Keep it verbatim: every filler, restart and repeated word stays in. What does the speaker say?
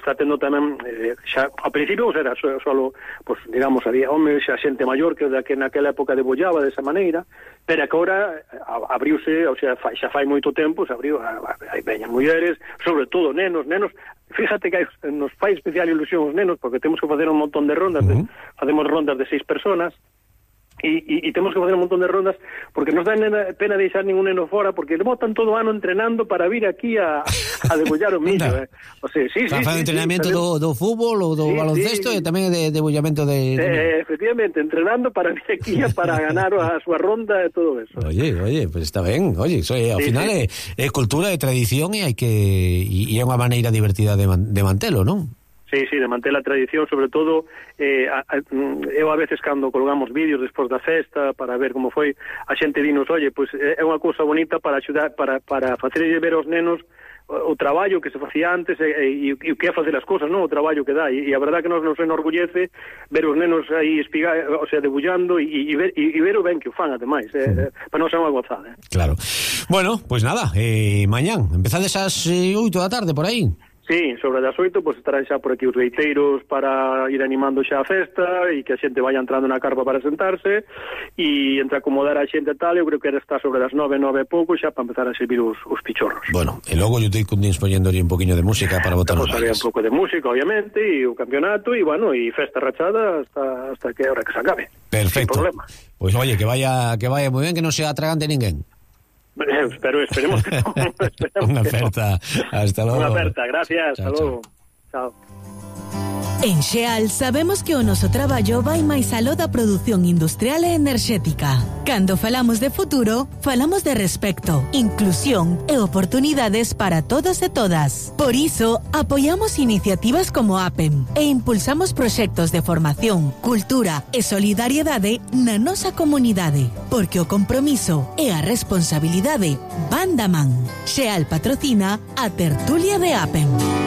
está tendo tamén eh, xa, ao principio era só, solo, pues, digamos, había homes xa xente maior que, que naquela época debollaba desa maneira, pero que agora abriuse, o sea, fa, xa fai moito tempo, se abriu, hai veñas mulleres, sobre todo nenos, nenos, fíjate que hai, nos fai especial ilusión os nenos, porque temos que facer un montón de rondas, uh-huh. de, facemos rondas de seis personas, E, e, e temos que facer un montón de rondas porque nos dá pena deixar ningún neno fora porque botan todo o ano entrenando para vir aquí a, a degollar o millo eh. O sea, sí, sí, sí, entrenamento sí, do, do fútbol ou do sí, baloncesto sí. E tamén de degollamento de, de... Eh, efectivamente, entrenando para vir aquí para ganar a súa ronda e todo eso. Oye, oye, pues está ben. Oye, so, ao sí, final sí. É, é cultura e tradición e hai que e é unha maneira divertida de, man, de mantelo, non? Sí, sí, de manter a tradición, sobre todo eh, a, a, eu a veces cando colgamos vídeos despois da festa para ver como foi, a xente dinos, oye, pois pues, é unha cousa bonita para axudar, para, para facerlle ver aos nenos o, o traballo que se facía antes e, e, e o que é facer as cousas, non? O traballo que dá, e, e a verdad que nos, nos enorgullece ver os nenos aí espigar, o sea, debullando e, e, ver, e, e ver o ben que o fan, ademais, eh, sí. eh, para non ser unha gozada. Eh. Claro. Bueno, pois pues nada, eh, mañán, empezades ás eh, oito da tarde por aí. Sí, sobre das oito, pois pues, estarán xa por aquí os gaiteiros para ir animando xa a festa e que a xente vaya entrando na carpa para sentarse e entre acomodar a xente tal, eu creo que era estar sobre das nove, nove e pouco xa para empezar a servir os, os pichorros. Bueno, e logo eu teño que disponiendo un poquinho de música para botar os bailes. Un pouco de música, obviamente, e o campeonato e, bueno, e festa rachada hasta, hasta que hora que se acabe. Perfecto. Sin problema. Pois, pues, oye, que vaya que vaya moi ben, que non se atragante ninguén. Pero esperemos que no. Esperemos Una oferta. No. Hasta luego. Una oferta, gracias. Chao, hasta luego. Chao. En Xeal sabemos que o noso traballo vai máis aló da produción industrial e enerxética. Cando falamos de futuro, falamos de respecto, inclusión e oportunidades para todos e todas. Por iso, apoiamos iniciativas como APEM e impulsamos proxectos de formación, cultura e solidariedade na nosa comunidade, porque o compromiso e a responsabilidade van da man. Xeal patrocina a tertulia de APEM.